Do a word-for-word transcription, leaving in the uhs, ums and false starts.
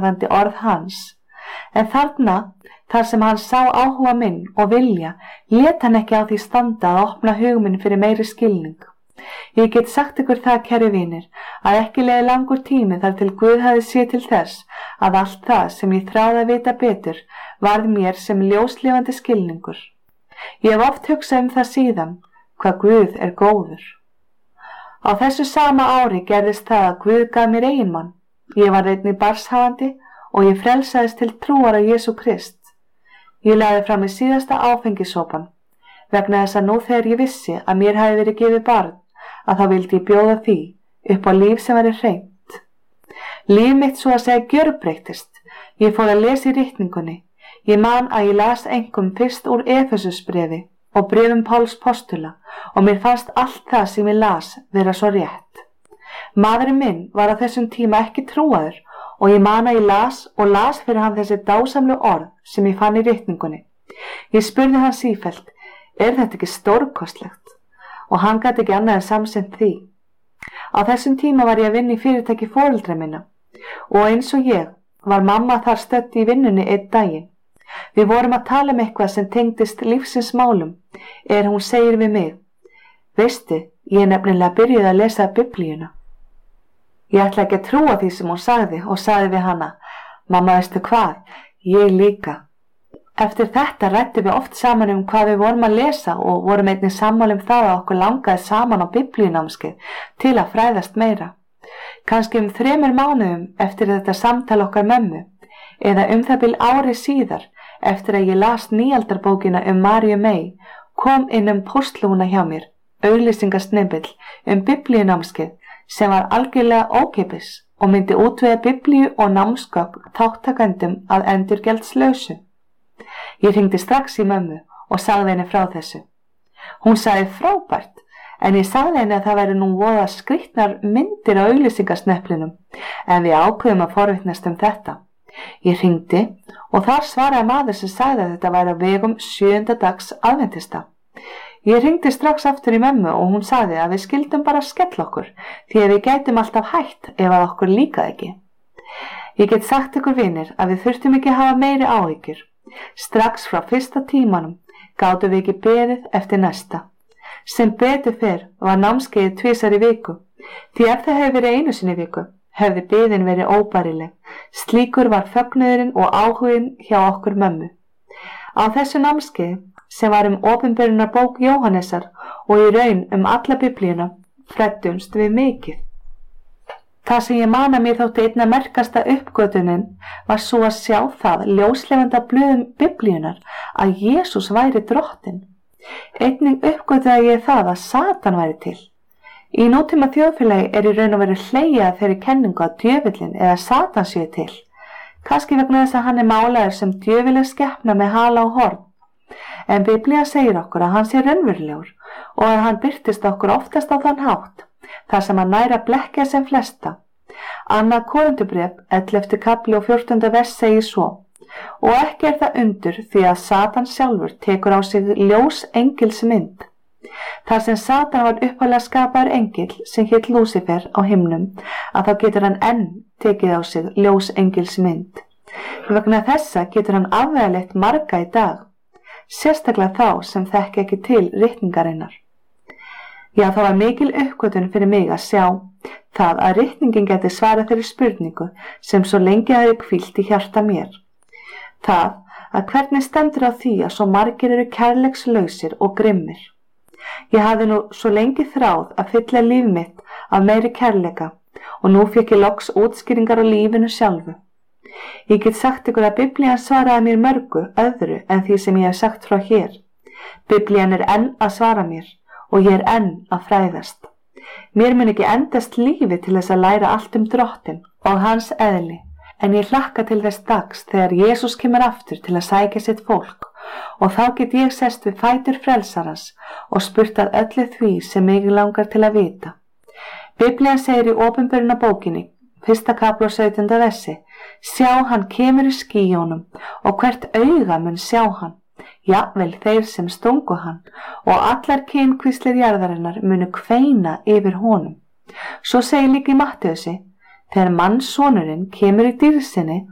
varðandi orð hans. En þarna, þar sem hann sá áhuga minn og vilja, lét hann ekki á því standa að opna hug minn fyrir meiri skilning. Ég get sagt ykkur það, kæru vinir, að ekki leið langur tími þar til Guð hafði séð til þess að allt það sem ég þráði að vita betur varð mér sem ljóslifandi skilningur. Ég hef oft hugsað um það síðan, hvað Guð er góður. Á þessu sama ári gerðist það að Guð gaf mér eiginmann. Ég var einnig barnshafandi og ég frelsaðist til trúar á Jesú Krist. Ég lagði fram í síðasta áfengisopan, vegna þess að nú þegar ég vissi að mér hafi verið gefið barn, að þá vildi ég bjóða því upp á líf sem væri hreint. Líf mitt svo að segja gjörbreyttist. Ég fór að lesa í ritningunni. Ég man að ég las einkum fyrst úr Efesusbréfi og bréfum Páls postula og mér fannst allt það sem ég las vera svo rétt. Maðurinn minn var á þessum tíma ekki trúaður og ég man að ég las og las fyrir hann þessi dásamlu orð sem ég fann í ritningunni. Ég spurði hann sífellt, er þetta ekki stórkostlegt? Og hann gat ekki annað en samsinnt því. Á þessum tíma var ég að vinna í fyrirtæki foreldra minna og eins og ég var mamma þar stödd í vinnunni einn daginn. Við vorum að tala um eitthvað sem tengdist lífsins málum, er hún segir við mig, veistu, ég er nefnilega byrjuð að lesa Biblíuna. Ég ætla ekki að trúa því sem hún sagði og sagði við hana, mamma veistu hvað, ég líka. Eftir þetta ræddum við oft saman um hvað við vorum að lesa og vorum einnig sammála um það að okkur langaði saman á biblíunámskeið til að fræðast meira. Kannski um þremur mánuðum eftir þetta samtal okkar mömmu, eða um það bil ári síðar eftir að ég las nýaldarbókina um Maríu Mey, kom inn um póstlúna hjá mér, auglýsingasnibbill um biblíunámskeið sem var algjörlega ókeypis og myndi útvega biblíu og námsgögn þáttakendum að endurgjaldslausu. Ég hringdi strax í mömmu og sagði henni frá þessu. Hún sagði frábært, en ég sagði henni að það væri nú voða skrýtnar myndir á auglýsingasneplinum, en við ákveðum að forvitnast um þetta. Ég hringdi og þar svaraði maður sem sagði að þetta væri á vegum sjöunda dags aðventista. Ég hringdi strax aftur í mömmu og hún sagði að við skildum bara skella okkur, því að við gætum alltaf hætt ef að okkur líkaði ekki. Ég get sagt ykkur vinir að við þurftum ekki að hafa meiri áhyggjur. Strax frá fyrsta tímanum gátum við ekki beðið eftir næsta. Sem betur fer var námskeiðið tvisar í viku, því ef það hefði verið einu sinni í viku, hefði biðin verið óbærileg. Slíkur var fögnuðurinn og áhuginn hjá okkur mömmu. Á þessu námskeiði, sem var um opinberunarbók Jóhannesar og í raun um alla biblíuna, fræddumst við mikið. Það sem ég man að mér þótti einna merkasta uppgötunin var svo að sjá það ljóslefanda blöðum biblíunar að Jesús væri drottinn. Einnig uppgötaði ég það að Satan væri til. Í nútíma þjóðfélagi er í raun og veru hlegið að þeirri kenningu að djöfullinn eða Satan séu til. Kannski vegna þess að hann er málaður sem djöfuleg skepna með hala og horn. En Biblía segir okkur að hann sé raunverulegur og að hann birtist okkur oftast á þann hátt, þar sem hann nær að blekkja sem flesta. Annað Korintubréf, ellefti kafli og fjórtánda vers segir svo, og ekki er það undur því að Satan sjálfur tekur á sig ljós engils mynd. Þar sem Satan var upphaflega skapaður engill sem hét Lúsifer á himnum, að þá getur hann enn tekið á sig ljós engils mynd. Vegna þessa getur hann afvegaleitt marga í dag, sérstaklega þá sem þekki ekki til ritningarinnar. Já, það var mikil uppgötun fyrir mig að sjá það að ritningin geti svarað þeirri spurningu sem svo lengi hafði hvílt í hjarta mér. Það að hvernig stendur á því að svo margir eru kærleikslausir og grimmir. Ég hafði nú svo lengi þráð að fylla líf mitt af meiri kærleika og nú fékk ég loks útskýringar á lífinu sjálfu. Ég get sagt ykkur að Biblían svaraði mér mörgu öðru en því sem ég hef sagt frá hér. Biblían er enn að svara mér og ég er enn að fræðast. Mér mun ekki endast lífi til þess að læra allt um drottinn og hans eðli, en ég hlakka til þess dags þegar Jesús kemur aftur til að sækja sitt fólk og þá get ég sest við fætur frelsarans og spurt að öllu því sem mig langar til að vita. Biblían segir í opinberunarbókinni, fyrsta kafli og sautjánda versi, sjá hann kemur í skýjónum og hvert auga mun sjá hann. Jafnvel þeir sem stungu hann og allar kynkvíslir jarðarinnar munu kveina yfir honum. Svo segir líka í Mattheusi, þegar mannssonurinn kemur í dýrðinni